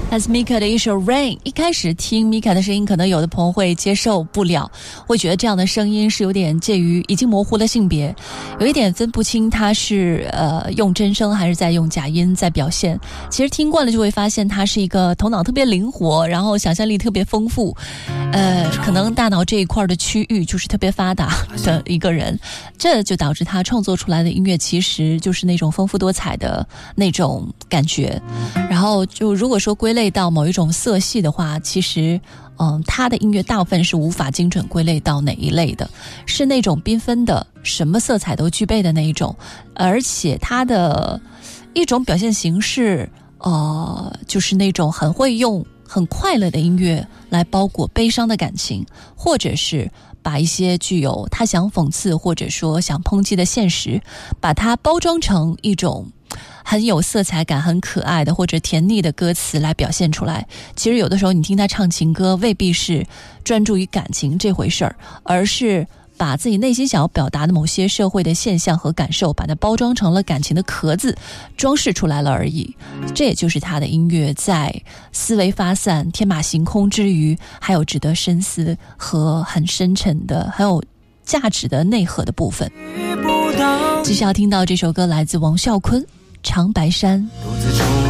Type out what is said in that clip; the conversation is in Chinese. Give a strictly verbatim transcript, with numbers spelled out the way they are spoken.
来自 Mika 的一首 Rain。 一开始听 Mika 的声音，可能有的朋友会接受不了，会觉得这样的声音是有点介于已经模糊了性别，有一点分不清他是呃用真声还是在用假音在表现。其实听惯了就会发现他是一个头脑特别灵活，然后想象力特别丰富，呃，可能大脑这一块的区域就是特别发达的一个人，这就导致他创作出来的音乐其实就是那种丰富多彩的那种感觉。然后就如果说归类到某一种色系的话，其实嗯，他的音乐大部分是无法精准归类到哪一类的，是那种缤纷的什么色彩都具备的那一种，而且他的一种表现形式呃，就是那种很会用很快乐的音乐来包裹悲伤的感情，或者是把一些具有他想讽刺或者说想抨击的现实，把它包装成一种很有色彩感很可爱的或者甜腻的歌词来表现出来。其实有的时候你听他唱情歌未必是专注于感情这回事儿，而是把自己内心想要表达的某些社会的现象和感受，把它包装成了感情的壳子，装饰出来了而已。这也就是他的音乐在思维发散天马行空之余，还有值得深思和很深沉的很有价值的内核的部分。继续要听到这首歌来自王啸坤，长白山。 独自